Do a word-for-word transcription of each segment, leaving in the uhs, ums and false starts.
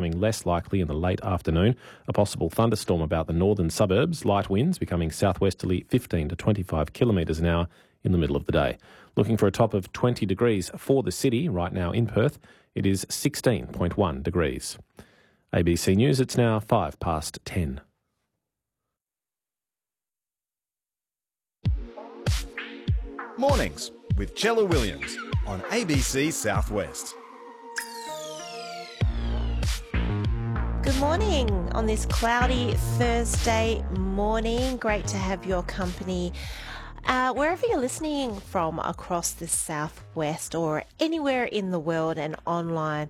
becoming less likely in the late afternoon. A possible thunderstorm about the northern suburbs. Light winds becoming southwesterly fifteen to twenty-five kilometres an hour in the middle of the day. Looking for a top of twenty degrees for the city. Right now in Perth, it is sixteen point one degrees. A B C News, it's now five past ten. Mornings with Chella Williams on A B C Southwest. Good morning on this cloudy Thursday morning. Great to have your company. Uh, wherever you're listening from across the Southwest or anywhere in the world and online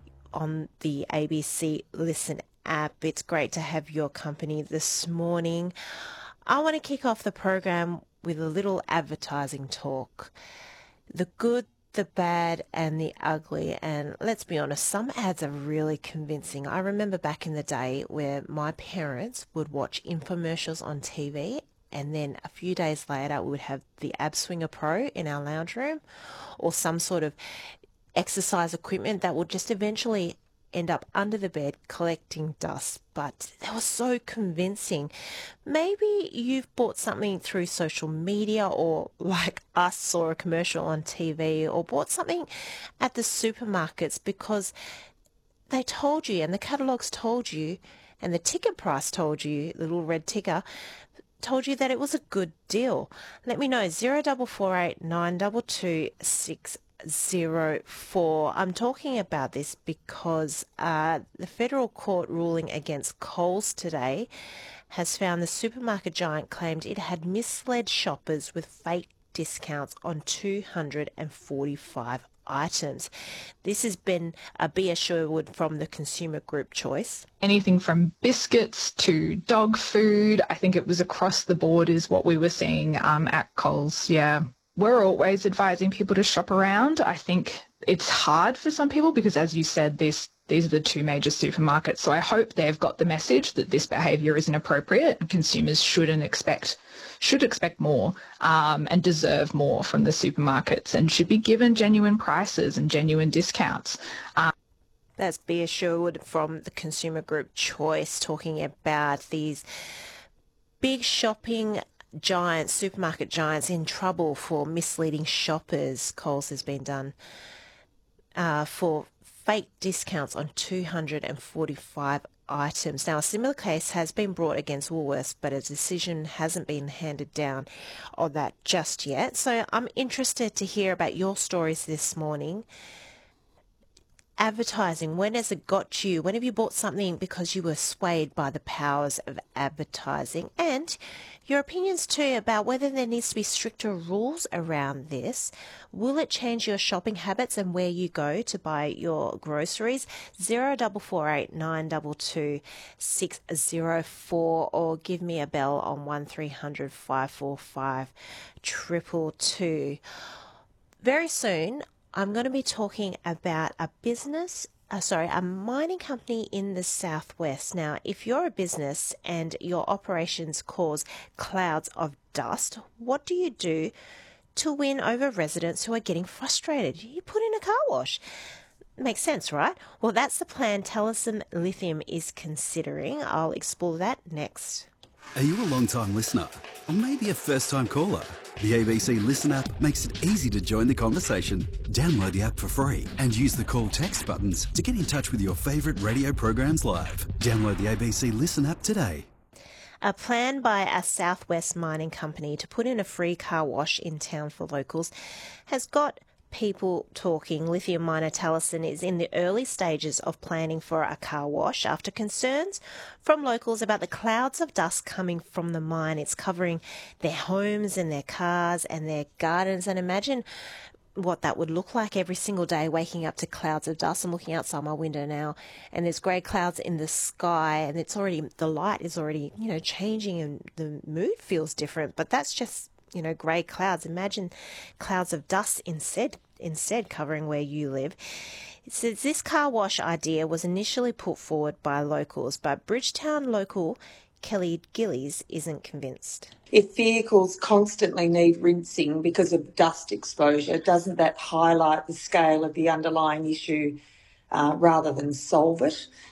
on the A B C Listen app, it's great to have your company this morning. I want to kick off the program with a little advertising talk. The good, the bad and the ugly. And let's be honest, some ads are really convincing. I remember back in the day where my parents would watch infomercials on T V, and then a few days later we would have the AbSwinger Pro in our lounge room, or some sort of exercise equipment that would just eventually end up under the bed collecting dust. But they were so convincing. Maybe you've bought something through social media, or like us, saw a commercial on T V, or bought something at the supermarkets because they told you, and the catalogues told you, and the ticket price told you, the little red ticker told you that it was a good deal. Let me know, zero double four eight nine two two six zero four. I'm talking about this because uh, the federal court ruling against Coles today has found the supermarket giant claimed it had misled shoppers with fake discounts on two hundred forty-five items. This has been a Bea Sherwood from the Consumer Group Choice. Anything from biscuits to dog food, I think it was across the board is what we were seeing um, at Coles, yeah. We're always advising people to shop around. I think it's hard for some people because, as you said, this, these are the two major supermarkets. So I hope they've got the message that this behaviour isn't appropriate and consumers shouldn't expect, should expect more um, and deserve more from the supermarkets and should be given genuine prices and genuine discounts. Um, That's Bea Sherwood from the Consumer Group Choice talking about these big shopping giants, supermarket giants in trouble for misleading shoppers. Coles has been done uh, for fake discounts on two hundred forty-five items. Now, a similar case has been brought against Woolworths, but a decision hasn't been handed down on that just yet. So I'm interested to hear about your stories this morning. Advertising, when has it got you? When have you bought something because you were swayed by the powers of advertising? And your opinions too about whether there needs to be stricter rules around this. Will it change your shopping habits and where you go to buy your groceries? Zero double four eight nine double two six zero four, or give me a bell on one three hundred five four five triple two. Very soon, I'm going to be talking about a business, uh, sorry, a mining company in the Southwest. Now, if you're a business and your operations cause clouds of dust, what do you do to win over residents who are getting frustrated? You put in a car wash. Makes sense, right? Well, that's the plan Talison Lithium is considering. I'll explore that next. Are you a long-time listener? Or maybe a first-time caller? The A B C Listen app makes it easy to join the conversation. Download the app for free and use the call text buttons to get in touch with your favourite radio programs live. Download the A B C Listen app today. A plan by a Southwest mining company to put in a free car wash in town for locals has got people talking. Lithium miner Talison is in the early stages of planning for a car wash after concerns from locals about the clouds of dust coming from the mine. It's covering their homes and their cars and their gardens. And imagine what that would look like every single day, waking up to clouds of dust. I'm looking outside my window now and there's grey clouds in the sky, and it's already, the light is already, you know, changing and the mood feels different. But that's just, you know, grey clouds. Imagine clouds of dust instead, instead covering where you live. It says this car wash idea was initially put forward by locals, but Bridgetown local Kelly Gillies isn't convinced. If vehicles constantly need rinsing because of dust exposure, doesn't that highlight the scale of the underlying issue uh, rather than solve it?